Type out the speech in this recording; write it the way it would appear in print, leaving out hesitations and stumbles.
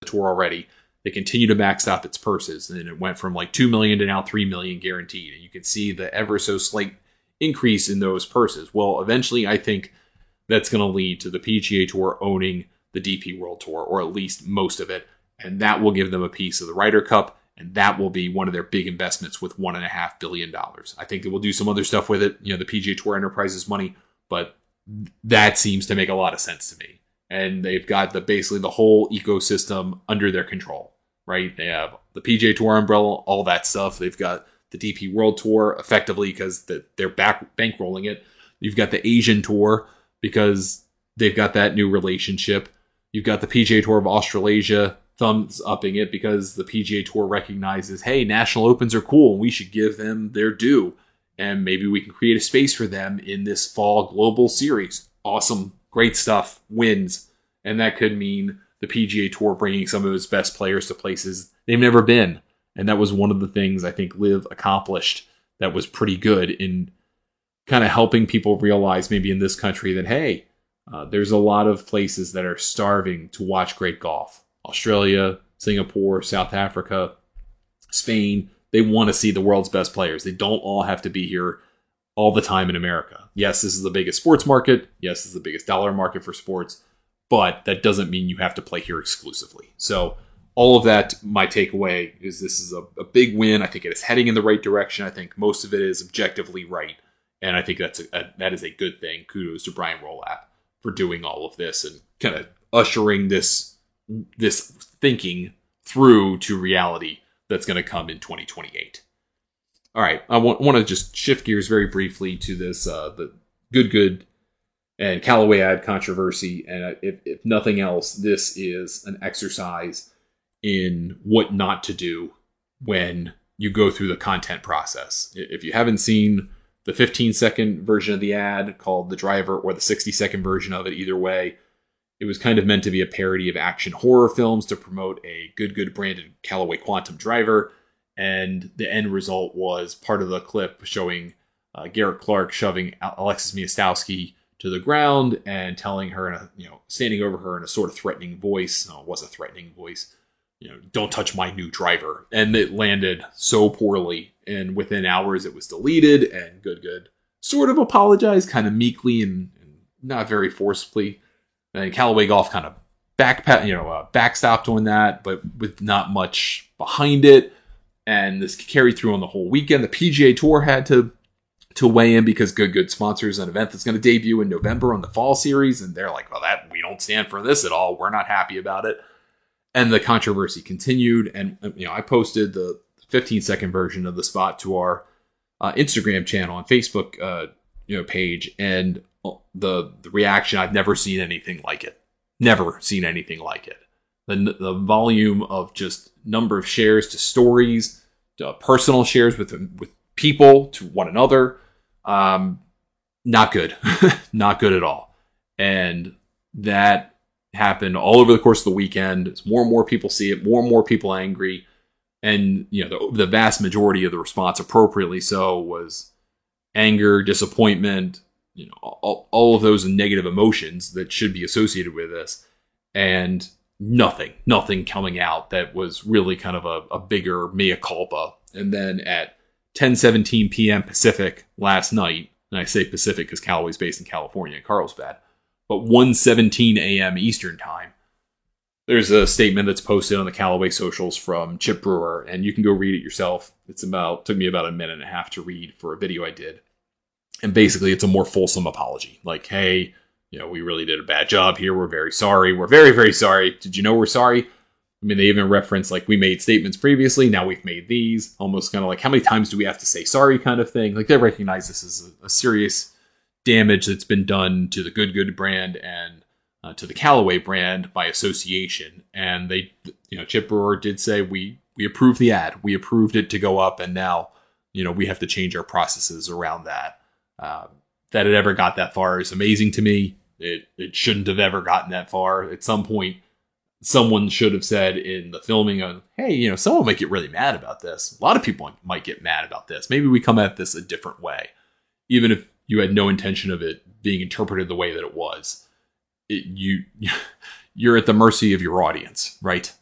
tour already. They continue to backstop its purses, and it went from like $2 million to now $3 million guaranteed. And you can see the ever so slight increase in those purses. Well, eventually, I think that's going to lead to the PGA Tour owning the DP World Tour, or at least most of it, and that will give them a piece of the Ryder Cup, and that will be one of their big investments with $1.5 billion. I think they will do some other stuff with it, the PGA Tour Enterprises money, but that seems to make a lot of sense to me. And they've got basically the whole ecosystem under their control, right? They have the PGA Tour umbrella, all that stuff. They've got the DP World Tour effectively because they're bankrolling it. You've got the Asian Tour because they've got that new relationship. You've got the PGA Tour of Australasia thumbs upping it because the PGA Tour recognizes, hey, national opens are cool and we should give them their due. And maybe we can create a space for them in this fall global series. Awesome. Great stuff, wins. And that could mean the PGA Tour bringing some of its best players to places they've never been. And that was one of the things I think Liv accomplished that was pretty good in kind of helping people realize maybe in this country that, hey, there's a lot of places that are starving to watch great golf. Australia, Singapore, South Africa, Spain, they want to see the world's best players. They don't all have to be here all the time in America. Yes, this is the biggest sports market. Yes, this is the biggest dollar market for sports. But that doesn't mean you have to play here exclusively. So all of that, my takeaway is this is a big win. I think it is heading in the right direction. I think most of it is objectively right. And I think that is a good thing. Kudos to Brian Rolapp for doing all of this and kind of ushering this thinking through to reality that's going to come in 2028. All right, I want to just shift gears very briefly to this the Good and Callaway ad controversy. And if nothing else, this is an exercise in what not to do when you go through the content process. If you haven't seen the 15-second version of the ad called The Driver or the 60-second version of it, either way, it was kind of meant to be a parody of action horror films to promote a Good branded Callaway Quantum driver. And the end result was part of the clip showing Garrett Clark shoving Alexis Miastowski to the ground and telling her, standing over her in a sort of threatening voice. No, it was a threatening voice. Don't touch my new driver. And it landed so poorly. And within hours, it was deleted. And Good sort of apologized, kind of meekly and not very forcefully. And Callaway Golf kind of backstopped on that, but with not much behind it. And this carried through on the whole weekend. The PGA Tour had to weigh in because Good sponsors an event that's going to debut in November on the fall series. And they're like, well, we don't stand for this at all. We're not happy about it. And the controversy continued. And, I posted the 15-second version of the spot to our Instagram channel and Facebook page. And the reaction, I've never seen anything like it. Never seen anything like it. The volume of just number of shares to stories, to personal shares with people, to one another, not good. Not good at all. And that happened all over the course of the weekend. As more and more people see it, more and more people angry. And, the vast majority of the response, appropriately so, was anger, disappointment, all of those negative emotions that should be associated with this. And nothing coming out that was really kind of a bigger mea culpa. And then at 10:17 p.m. Pacific last night, and I say Pacific because Callaway's based in California, in Carlsbad, but 1:17 a.m. Eastern time, there's a statement that's posted on the Callaway socials from Chip Brewer, and you can go read it yourself. Took me about a minute and a half to read for a video I did. And basically, it's a more fulsome apology. Like, hey, we really did a bad job here. We're very sorry. We're very, very sorry. Did you know we're sorry? I mean, they even reference, like, we made statements previously. Now we've made these. Almost kind of like, how many times do we have to say sorry kind of thing? Like, they recognize this as a serious damage that's been done to the Good brand and to the Callaway brand by association. And they, Chip Brewer did say, we approved the ad. We approved it to go up. And now, we have to change our processes around that. That it ever got that far is amazing to me. It shouldn't have ever gotten that far. At some point, someone should have said in the filming of, hey, someone might get really mad about this. A lot of people might get mad about this. Maybe we come at this a different way. Even if you had no intention of it being interpreted the way that it was. You're at the mercy of your audience, right?